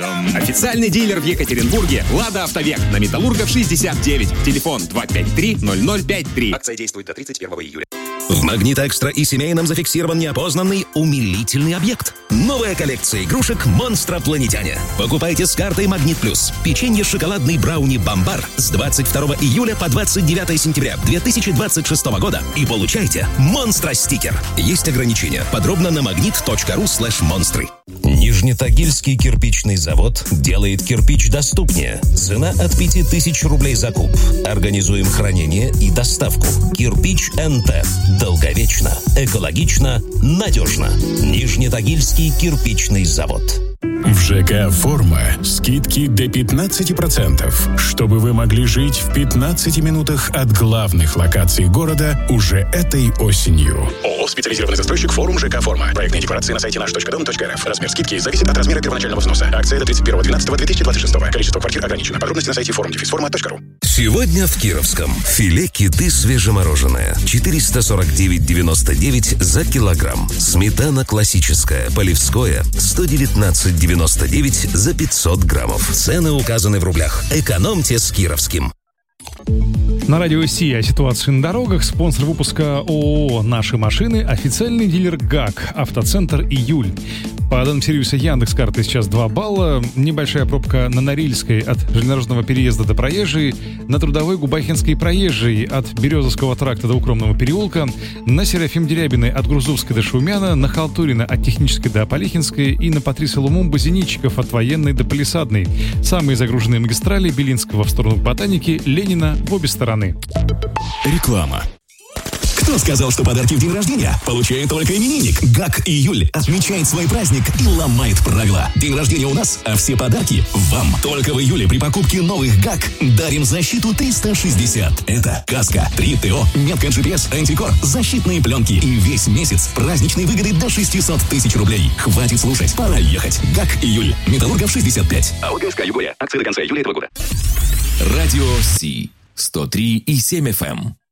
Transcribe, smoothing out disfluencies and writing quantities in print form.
Официальный дилер в Екатеринбурге «Лада Автовек» на Металлургов 69. Телефон 253-0053. Акция действует до 31 июля. В «Магнит Экстра» и семейном зафиксирован неопознанный умилительный объект. Новая коллекция игрушек «Монстропланетяне». Покупайте с картой «Магнит Плюс». Печенье шоколадный брауни «Бомбар» с 22 июля по 29 сентября 2026 года и получайте «Монстро-стикер». Есть ограничения. Подробно на magnet.ru/монстры. Нижнетагильский кирпичный завод делает кирпич доступнее. Цена от 5000 рублей за куб. Организуем хранение и доставку. Кирпич НТ. Долговечно, экологично, надежно. Нижнетагильский кирпичный завод. В ЖК «Форма» скидки до 15%, чтобы вы могли жить в 15 минутах от главных локаций города уже этой осенью. ООО «Специализированный застройщик Форум ЖК «Форма». Проектные декларации на сайте наш.дом.рф. Размер скидки зависит от размера первоначального взноса. Акция до 31.12.2026. Количество квартир ограничено. Подробности на сайте forum-forma.ru. Сегодня в Кировском. Филе киты свежемороженое. 449,99 за килограмм. Сметана классическая. Полевское. 119,99 за 500 граммов. Цены указаны в рублях. Экономьте с Кировским. На радио Си о ситуации на дорогах. Спонсор выпуска ООО «Наши машины». Официальный дилер ГАК. Автоцентр «Июль». По данным сервиса Яндекс.Карты сейчас 2 балла. Небольшая пробка на Норильской от железнодорожного переезда до Проезжей. На Трудовой Губахинской Проезжей от Березовского тракта до Укромного переулка. На Серафим-Дерябиной от Грузовской до Шаумяна. На Халтурина от Технической до Аполихинской. И на Патриса Лумумба Зенитчиков от Военной до Палисадной. Самые загруженные магистрали: Белинского в сторону Ботаники, Ленина в обе стороны. Реклама. Кто сказал, что подарки в день рождения получает только именинник? ГАК «Июль» отмечает свой праздник и ломает правила. День рождения у нас, а все подарки вам. Только в июле при покупке новых ГАК дарим защиту 360. Это каска, 3 ТО, метка GPS, антикор, защитные пленки и весь месяц праздничные выгоды до 600 тысяч рублей. Хватит слушать, пора ехать. ГАК «Июль». Металлургов 65. АО ГСК «Югория». Акция до конца июля этого года. Радио Си. 103,7 FM.